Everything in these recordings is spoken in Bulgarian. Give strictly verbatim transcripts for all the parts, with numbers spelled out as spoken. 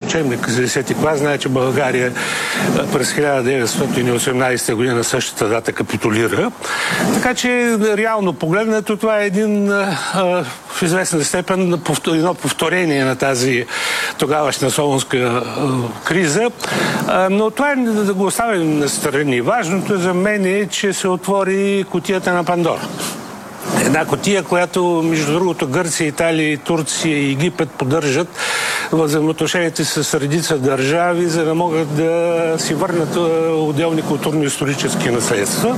учебник за десети клас знае, че България през хиляда деветстотин и осемнадесета година същата дата капитулира. Така че реално погледнато това е един а, в известна степен едно повторение на тази тогавашна солунска а, криза. А, но това е да го оставим на страни. Важното за мен е, че се отвори кутията на Пандора. Една кутия, която, между другото, Гърция, Италия, Турция и Египет поддържат в взаимоотношенията с редица държави, за да могат да си върнат отделни културно-исторически наследства.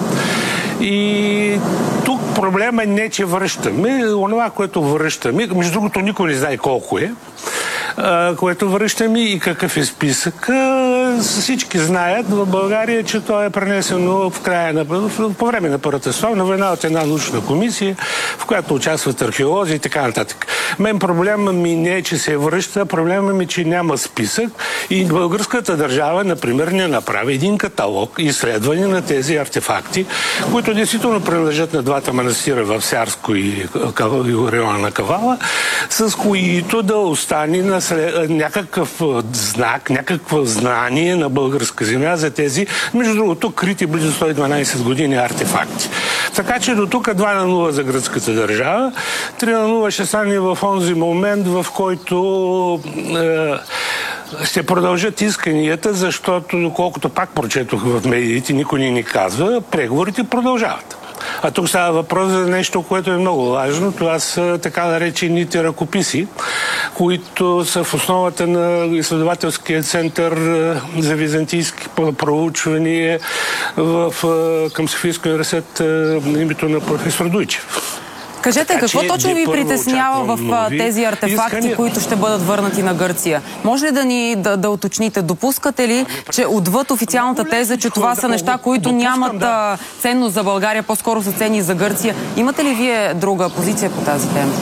И тук проблема е не, че връщаме. Онова, което връщаме, между другото, никой не знае колко е, което връщаме и какъв е списък. Всички знаят в България, че то е пренесено в края на, по време на Първата световна война от една научна комисия, в която участват археолози и така нататък. Мен проблема ми не е, че се връща, проблема ми е, че няма списък и българската държава, например, не направи един каталог и изследване на тези артефакти, които действително принадлежат на двата манастира в Сярско и района на Кавала, с които да остане на някакъв знак, някакво знание на българска земя за тези, между другото, крити близо сто и дванадесет години артефакти. Така че до тук два на нула за гръцката държава. три на нула ще стане в онзи момент, в който е, ще продължат исканията, защото, доколкото пак прочетох в медиите, никой не ни казва, преговорите продължават. А тук става въпрос за нещо, което е много важно. Това са така наречените ръкописи, които са в основата на изследователския център за византийски проучвания в, към Софийския университет на името на професор Дуйчев. Кажете, така, какво точно ви притеснява в тези артефакти, искания, които ще бъдат върнати на Гърция? Може ли да ни да, да уточните? Допускате ли, че отвъд официалната теза, че това са неща, които допускам, нямат да. ценност за България, по-скоро са ценни за Гърция? Имате ли вие друга позиция по тази тема?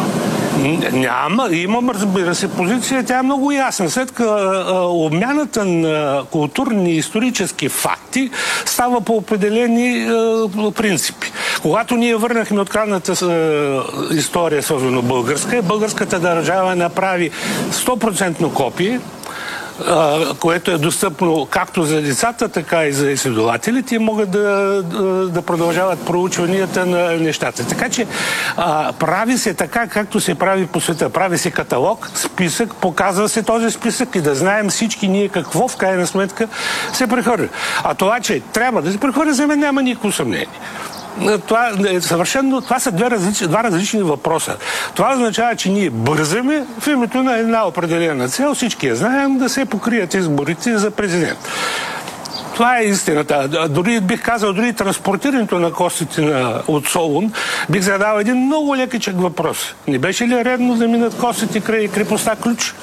Няма. Имам, разбира се, позиция. Тя е много ясна. След като обмяната на културни и исторически факти става по определени а, принципи. Когато ние върнахме открадната а, история, особено българска, българската държава направи сто процентно копие, което е достъпно както за децата, така и за изследователите и могат да, да, да продължават проучванията на нещата. Така че а, прави се така, както се прави по света. Прави се каталог, списък, показва се този списък и да знаем всички ние какво в крайна сметка се прехвърля. А това, че трябва да се прехвърля, за мен няма никакво съмнение. Това, е съвършено, това са две различни, два различни въпроса. Това означава, че ние бързаме в името на една определена цел, всички я знаем, да се покрият изборите за президент. Това е истината. Дори бих казал, дори транспортирането на костите на, от Солун, бих задал един много лекичък въпрос. Не беше ли редно да минат костите край крепостта Ключ?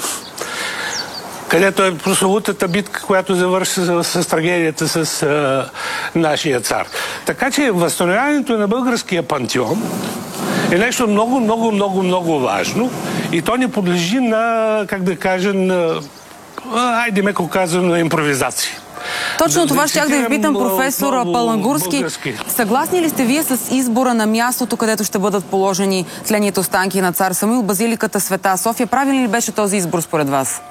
Където е прословутата битка, която завърши с, с трагедията с а, нашия цар. Така че възстановяването на българския пантеон е нещо много, много, много, много важно и то не подлежи на, как да кажа, на, айде меко казано, на импровизация. Точно това щях да ви питам, професор Палангурски. Съгласни ли сте вие с избора на мястото, където ще бъдат положени тлените останки на цар Самуил, базиликата Света София? Правилен ли беше този избор според вас?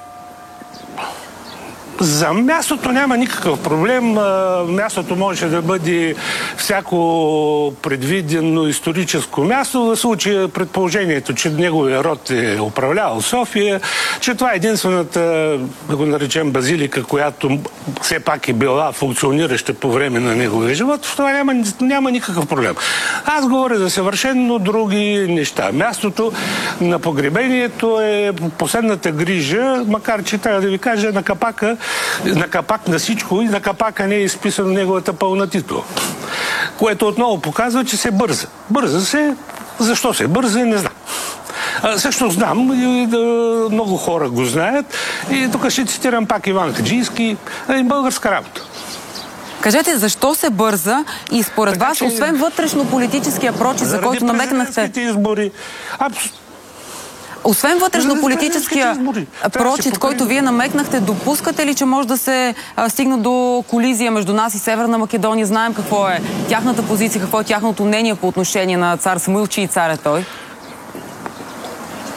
За мястото няма никакъв проблем. Мястото може да бъде всяко предвидено историческо място, в случая предположението, че неговия род е управлявал София, че това е единствената, да го наречем, базилика, която все пак е била функционираща по време на неговия живот. В това няма, няма никакъв проблем. Аз говоря за съвършено други неща. Мястото на погребението е последната грижа, макар че трябва да ви кажа, на капака на капак на всичко и на капака не е изписано неговата пълна титла. Което отново показва, че се бърза. Бърза се. Защо се бърза, не знам. А, също знам, и да, много хора го знаят. И тук ще цитирам пак Иван Хаджийски. Е българска работа. Кажете, защо се бърза и според така, вас, че, освен вътрешно-политическия прочит, за който намекнахте... избори, абсолютно. Освен вътрешно-политическия прочит, който вие намекнахте, допускате ли, че може да се а, стигне до колизия между нас и Северна Македония? Знаем какво е тяхната позиция, какво е тяхното мнение по отношение на цар Самуил, чий цар е той?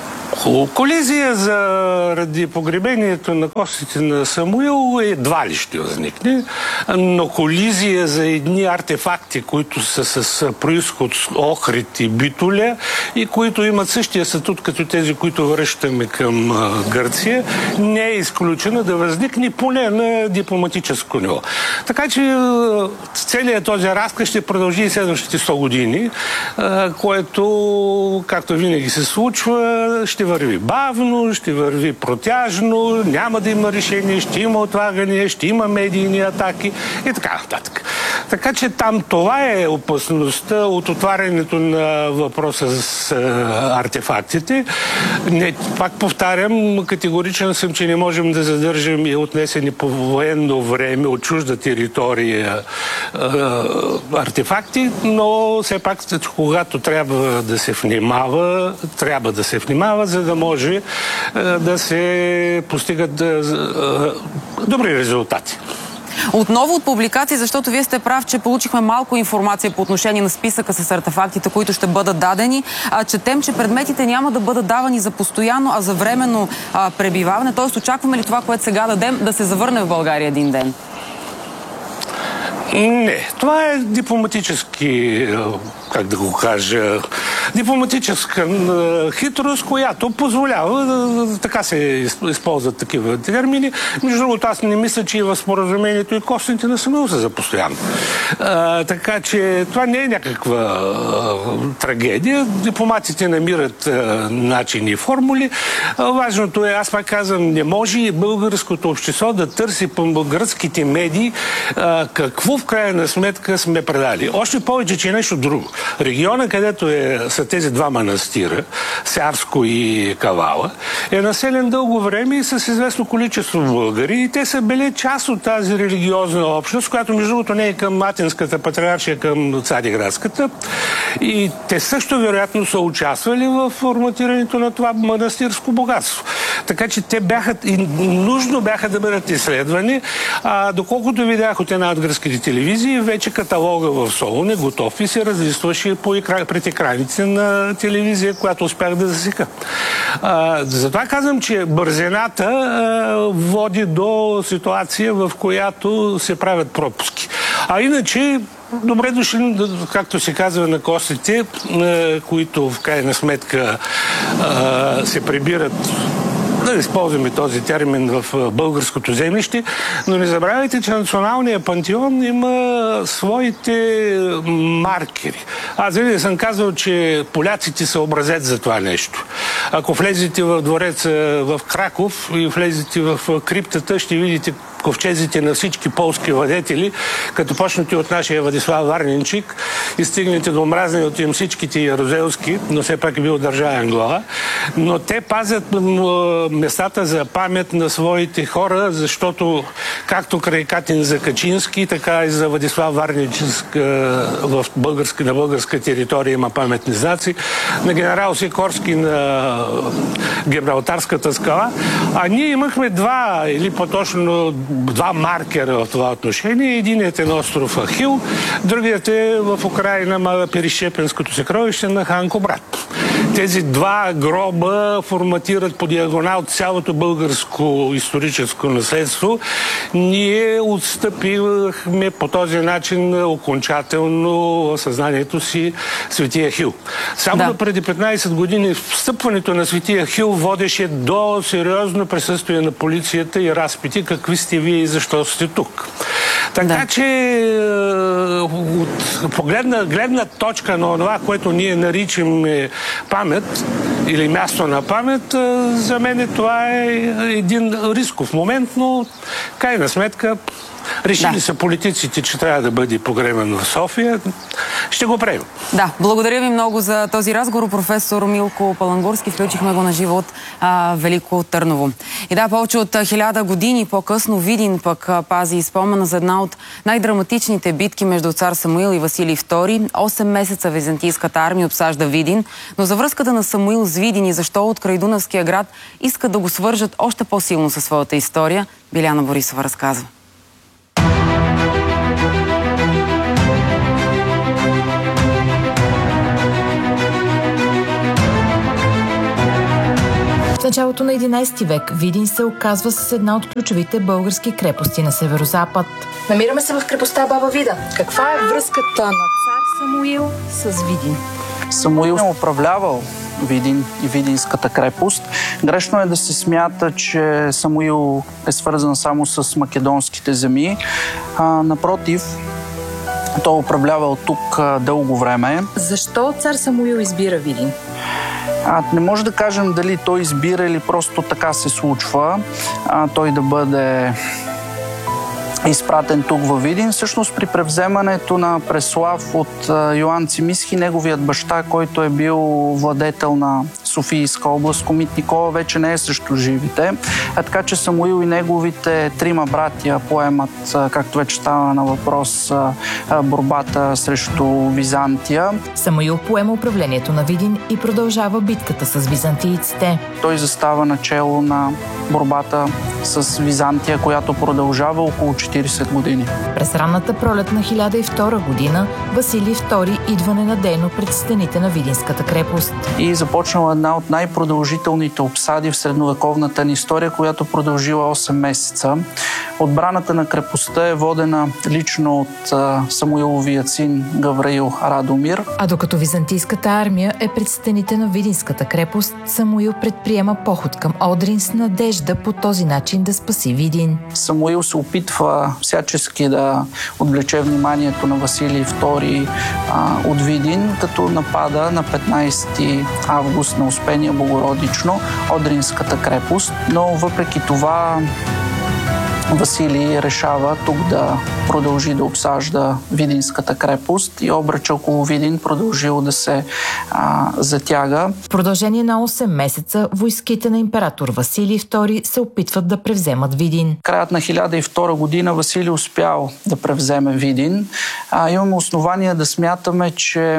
Колизия заради погребението на костите на Самуил едва ли ще възникне, но колизия за едни артефакти, които са с произход с Охрид и Битоля и които имат същия статут като тези, които връщаме към Гърция, не е изключено да възникне поне на дипломатическо ниво. Така че целият този разказ ще продължи и следващите сто години, което, както винаги се случва, ще върви бавно, ще върви протяжно, няма да има решение, ще има отлагания, ще има медийни атаки и така нататък. Така че там това е опасността от отварянето на въпроса с артефактите. Не, пак повтарям, категоричен съм, че не можем да задържим и отнесени по военно време от чужда територия артефакти, но все пак, когато трябва да се внимава, трябва да се внимава, за да може да се постигат добри резултати. Отново от публикации, защото вие сте прав, че получихме малко информация по отношение на списъка с артефактите, които ще бъдат дадени. А, четем, че предметите няма да бъдат давани за постоянно, а за временно а, пребиваване. Тоест, очакваме ли това, което сега дадем, да се завърне в България един ден? Не, това е дипломатически, как да го кажа, дипломатическа хитрост, която позволява, така се използват такива термини. Между другото, аз не мисля, че и в споразумението и костите на Самуил са за постоянно. А, така че това не е някаква а, трагедия. Дипломатите намират а, начини и формули. А, важното е, аз пак казвам, не може и българското общество да търси по българските медии а, какво в крайна сметка сме предали. Още повече, че е нещо друго. Региона, където е, са тези два манастира, Сярско и Кавала, е населен дълго време и с известно количество българи и те са били част от тази религиозна общност, която между другото не е към Атинската патриаршия, към Цариградската. И те също вероятно са участвали в форматирането на това манастирско богатство. Така че те бяха и нужно бяха да бъдат изследвани. А, доколкото видях от една от гръцките телевизии, вече каталога в Солун е готов и се разлистваше по екра... пред екраните на телевизия, която успях да засека. А, затова казвам, че бързината а, води до ситуация, в която се правят пропуски. А иначе добре дошли, както се казва на костите, които в крайна сметка а, се прибират, да използваме този термин в българското землище, но не забравяйте, че националният пантеон има своите маркери. Аз винаги съм казал, че поляците са образец за това нещо. Ако влезете в двореца в Краков и влезете в криптата, ще видите ковчезите на всички полски владетели, като почнете от нашия Владислав Варненчик и стигнете до омразният им всичките ярузелски, но все пак е бил държавен глава. Но те пазят местата за памет на своите хора, защото както край Катин за Качински, така и за Владислав Варненчик в българска, на българска територия има паметни знаци, на генерал Сикорски на Гибралтарската скала. А ние имахме два, или по-точно два маркера в това отношение. Единият е на остров Ахил, другият е в Украина Перещепенското съкровище на хан Кубрат. Тези два гроба форматират по диагонал цялото българско историческо наследство. Ние отстъпихме по този начин окончателно съзнанието си Светия Ахил. Само да. преди петнайсет години встъпването на Светия Ахил водеше до сериозно присъствие на полицията и разпити какви сте вие и защо сте тук. Така да. че от погледна гледна точка на това, което ние наричаме памет или място на памет, за мен това е един рисков момент, но крайна сметка решили да. са политиците, че трябва да бъде погребан в София. Ще го приемем. Да, благодаря ви много за този разговор. Професор Милко Палангурски, включихме го на живо от а, Велико Търново. И да, повече от хиляда години по-късно Видин пък а, пази спомена за една от най-драматичните битки между цар Самуил и Василий втори. Осем месеца византийската армия обсажда Видин, но за връзката на Самуил с Видин и защо от край Дунавския град искат да го свържат още по-силно със своята история, Биляна Борисова разказва. В началото на единайсети век Видин се оказва с една от ключовите български крепости на северозапад. Намираме се в крепостта Баба Вида. Каква е връзката на цар Самуил с Видин? Самуил е управлявал Видин и Видинската крепост. Грешно е да се смята, че Самуил е свързан само с македонските земи. А, напротив, той е управлявал тук а, дълго време. Защо цар Самуил избира Видин? А, не може да кажем дали той избира или просто така се случва. А, той да бъде изпратен тук във Видин. Всъщност при превземането на Преслав от Йоан Цимисхи, неговият баща, който е бил владетел на Софийска област, Комит Никола, вече не е срещу живите. А така че Самуил и неговите трима братия поемат, както вече стана на въпрос, борбата срещу Византия. Самуил поема управлението на Видин и продължава битката с византийците. Той застава начело на борбата с Византия, която продължава около четирийсет години. През ранната пролет на хиляда и втора година Василий втори идва ненадейно пред стените на Видинската крепост. И започнала една от най-продължителните обсади в средновековната ни история, която продължила осем месеца. Отбраната на крепостта е водена лично от Самуиловия син Гавраил Радомир. А докато византийската армия е пред стените на Видинската крепост, Самуил предприема поход към Одрин с надежда по този начин да спаси Видин. Самуил се опитва всячески да отвлече вниманието на Василий втори а, от Видин, като напада на петнайсети август на Успение Богородично Одринската крепост. Но въпреки това Василий решава тук да продължи да обсажда Видинската крепост и обръча около Видин продължил да се а, затяга. В продължение на осем месеца войските на император Василий втори се опитват да превземат Видин. Краят на хиляда и втора година Василий успял да превземе Видин. А, имаме основания да смятаме, че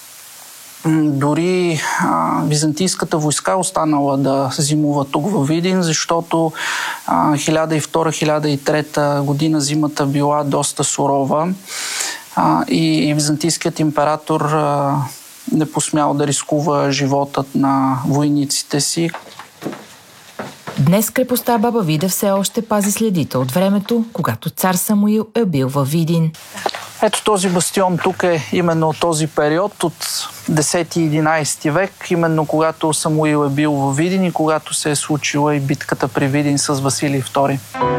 дори а, византийската войска останала да зимува тук във Видин, защото а, хиляда и втора - хиляда и трета година зимата била доста сурова а, и, и византийският император а, не посмял да рискува животът на войниците си. Днес крепостта Баба Вида все още пази следите от времето, когато цар Самуил е бил във Видин. Ето този бастион тук е именно от този период, от десети и единайсети век, именно когато Самуил е бил във Видин и когато се е случила и битката при Видин с Василий втори.